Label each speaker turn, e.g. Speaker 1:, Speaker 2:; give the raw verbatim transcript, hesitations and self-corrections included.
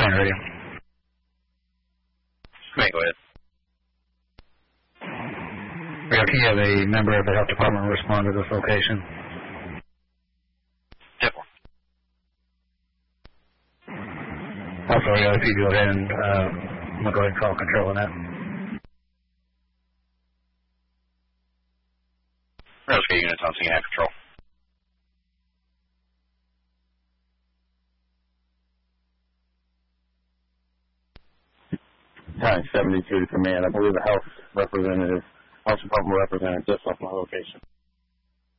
Speaker 1: county radio.
Speaker 2: May, go ahead.
Speaker 1: Radio, can you have a member of the health department respond to this location?
Speaker 2: Definitely.
Speaker 1: Also, Radio, if you go ahead and uh, I'm going to go ahead and call control on that.
Speaker 2: Rescue units on scene at control.
Speaker 3: County seventy-two to command. I believe the health representative, health department representative just off my location.